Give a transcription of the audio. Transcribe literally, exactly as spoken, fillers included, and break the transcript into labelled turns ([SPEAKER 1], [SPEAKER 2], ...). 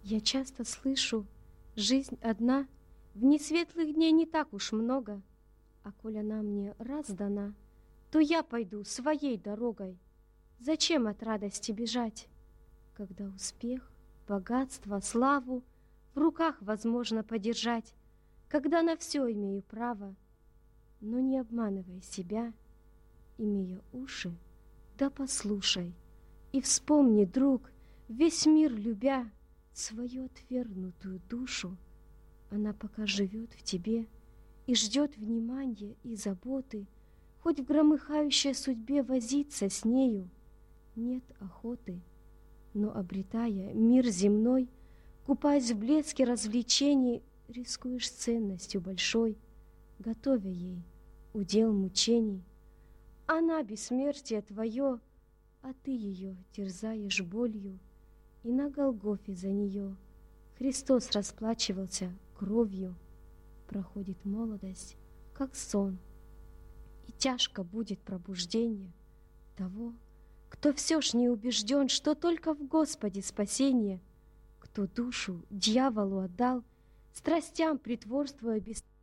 [SPEAKER 1] Я часто слышу, жизнь одна, в дни светлых дней не так уж много, а коль она мне раз дана, то я пойду своей дорогой. Зачем от радости бежать, когда успех, богатство, славу в руках возможно подержать, когда на все имею право, но не обманывай себя, имея уши, да послушай, и вспомни, друг, весь мир любя, свою отвергнутую душу, она пока живет в тебе и ждет внимания и заботы, хоть в громыхающей судьбе возиться с нею нет охоты, но, обретая мир земной, купаясь в блеске развлечений, рискуешь ценностью большой, готовя ей удел мучений. Она бессмертие твое, а ты ее терзаешь болью, и на Голгофе за нее Христос расплачивался кровью. Проходит молодость, как сон, и тяжко будет пробуждение того, кто все ж не убежден, что только в Господе спасение, кто душу дьяволу отдал, страстям притворствуя без